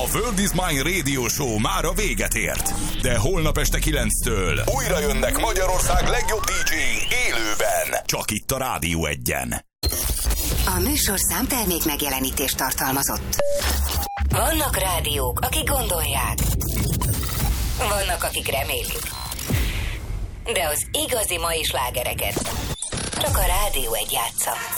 World is Mine Radio Show már a véget ért. De holnap este 9-től újra jönnek Magyarország legjobb DJ-i élőben. Csak itt a Rádió 1-en. A műsorszám termék megjelenítést tartalmazott. Vannak rádiók, akik gondolják. Vannak, akik remélik. De az igazi mai slágereket csak a Rádió 1 játsza.